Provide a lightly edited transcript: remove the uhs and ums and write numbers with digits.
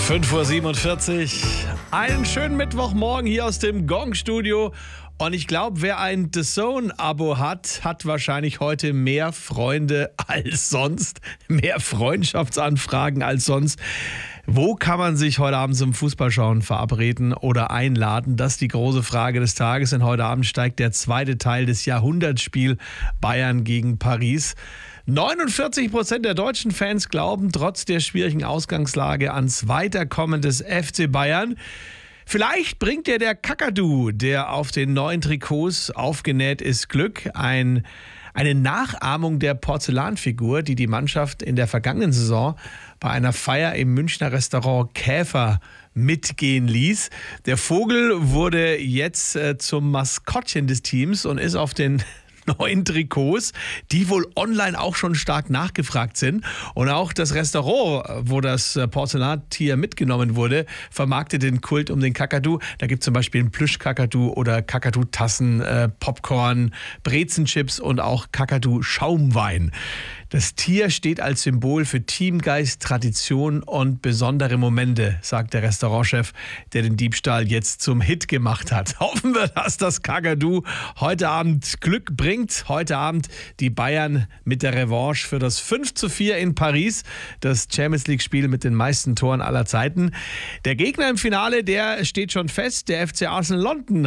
5:47 Uhr. Einen schönen Mittwochmorgen hier aus dem Gong-Studio. Und ich glaube, wer ein The Zone-Abo hat, hat wahrscheinlich heute mehr Freunde als sonst, mehr Freundschaftsanfragen als sonst. Wo kann man sich heute Abend zum Fußballschauen verabreden oder einladen? Das ist die große Frage des Tages. Denn heute Abend steigt der zweite Teil des Jahrhundertspiels Bayern gegen Paris. 49% der deutschen Fans glauben trotz der schwierigen Ausgangslage ans Weiterkommen des FC Bayern. Vielleicht bringt ja der Kakadu, der auf den neuen Trikots aufgenäht ist, Glück. Eine Nachahmung der Porzellanfigur, die die Mannschaft in der vergangenen Saison bei einer Feier im Münchner Restaurant Käfer mitgehen ließ. Der Vogel wurde jetzt zum Maskottchen des Teams und ist auf den neuen Trikots, die wohl online auch schon stark nachgefragt sind. Und auch das Restaurant, wo das Porzellantier mitgenommen wurde, vermarktet den Kult um den Kakadu. Da gibt es zum Beispiel einen Plüsch-Kakadu oder Kakadu-Tassen, Popcorn, Brezenchips und auch Kakadu-Schaumwein. Das Tier steht als Symbol für Teamgeist, Tradition und besondere Momente, sagt der Restaurantchef, der den Diebstahl jetzt zum Hit gemacht hat. Hoffen wir, dass das Kakadu heute Abend Glück bringt. Heute Abend die Bayern mit der Revanche für das 5:4 in Paris, das Champions-League-Spiel mit den meisten Toren aller Zeiten. Der Gegner im Finale, der steht schon fest. Der FC Arsenal London